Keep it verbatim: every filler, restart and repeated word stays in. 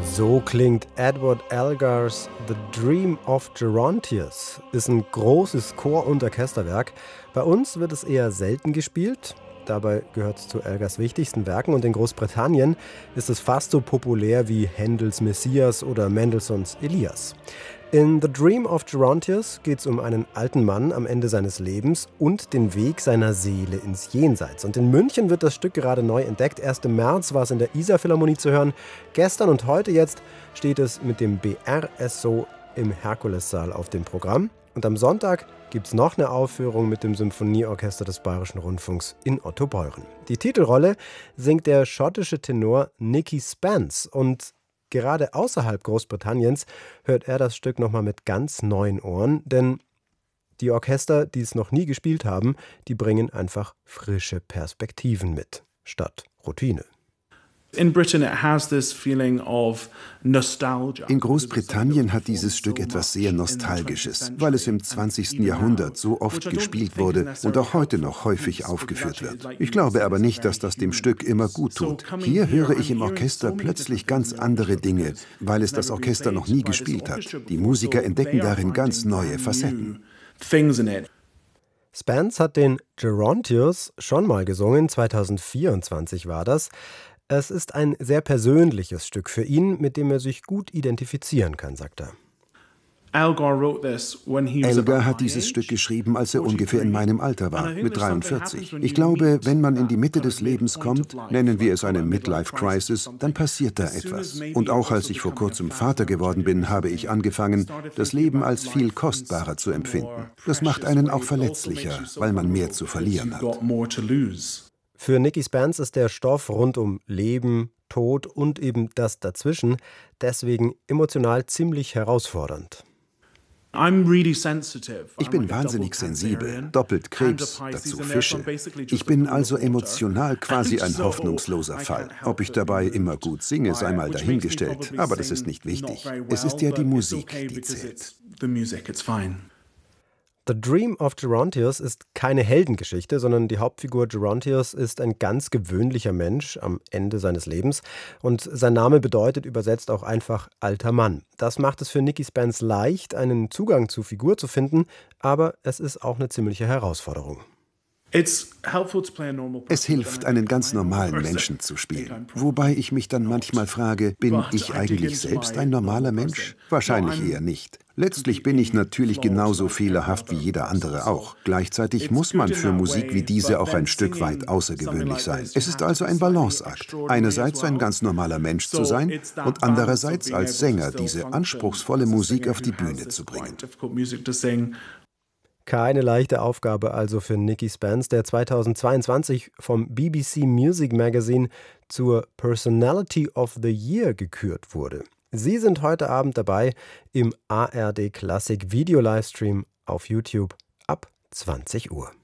So klingt Edward Elgars The Dream of Gerontius. Ist ein großes Chor- und Orchesterwerk. Bei uns wird es eher selten gespielt. Dabei gehört es zu Elgars wichtigsten Werken und in Großbritannien ist es fast so populär wie Händels Messias oder Mendelssohns Elias. In The Dream of Gerontius geht es um einen alten Mann am Ende seines Lebens und den Weg seiner Seele ins Jenseits. Und in München wird das Stück gerade neu entdeckt. Erst im März war es in der Isar-Philharmonie zu hören. Gestern und heute jetzt steht es mit dem B R S O im Herkulessaal auf dem Programm. Und am Sonntag gibt es noch eine Aufführung mit dem Symphonieorchester des Bayerischen Rundfunks in Ottobeuren. Die Titelrolle singt der schottische Tenor Nicky Spence und gerade außerhalb Großbritanniens hört er das Stück nochmal mit ganz neuen Ohren, denn die Orchester, die es noch nie gespielt haben, die bringen einfach frische Perspektiven mit, statt Routine. In Großbritannien hat dieses Stück etwas sehr Nostalgisches, weil es im zwanzigsten Jahrhundert so oft gespielt wurde und auch heute noch häufig aufgeführt wird. Ich glaube aber nicht, dass das dem Stück immer gut tut. Hier höre ich im Orchester plötzlich ganz andere Dinge, weil es das Orchester noch nie gespielt hat. Die Musiker entdecken darin ganz neue Facetten. Spence hat den Gerontius schon mal gesungen, zweitausendvierundzwanzig war das. Es ist ein sehr persönliches Stück für ihn, mit dem er sich gut identifizieren kann, sagt er. Elgar hat dieses Stück geschrieben, als er ungefähr in meinem Alter war, mit dreiundvierzig. Ich glaube, wenn man in die Mitte des Lebens kommt, nennen wir es eine Midlife-Crisis, dann passiert da etwas. Und auch als ich vor kurzem Vater geworden bin, habe ich angefangen, das Leben als viel kostbarer zu empfinden. Das macht einen auch verletzlicher, weil man mehr zu verlieren hat. Für Nicky Spence ist der Stoff rund um Leben, Tod und eben das Dazwischen deswegen emotional ziemlich herausfordernd. Ich bin wahnsinnig sensibel, doppelt Krebs, dazu Fische. Ich bin also emotional quasi ein hoffnungsloser Fall. Ob ich dabei immer gut singe, sei mal dahingestellt, aber das ist nicht wichtig. Es ist ja die Musik, die zählt. The Dream of Gerontius ist keine Heldengeschichte, sondern die Hauptfigur Gerontius ist ein ganz gewöhnlicher Mensch am Ende seines Lebens und sein Name bedeutet übersetzt auch einfach alter Mann. Das macht es für Nicky Spence leicht, einen Zugang zur Figur zu finden, aber es ist auch eine ziemliche Herausforderung. Es hilft, einen ganz normalen Menschen zu spielen. Wobei ich mich dann manchmal frage, bin ich eigentlich selbst ein normaler Mensch? Wahrscheinlich eher nicht. Letztlich bin ich natürlich genauso fehlerhaft wie jeder andere auch. Gleichzeitig muss man für Musik wie diese auch ein Stück weit außergewöhnlich sein. Es ist also ein Balanceakt. Einerseits ein ganz normaler Mensch zu sein und andererseits als Sänger diese anspruchsvolle Musik auf die Bühne zu bringen. Keine leichte Aufgabe also für Nicky Spence, der zweitausendzweiundzwanzig vom B B C Music Magazine zur Personality of the Year gekürt wurde. Sie sind heute Abend dabei im A R D Klassik Video Livestream auf YouTube ab zwanzig Uhr.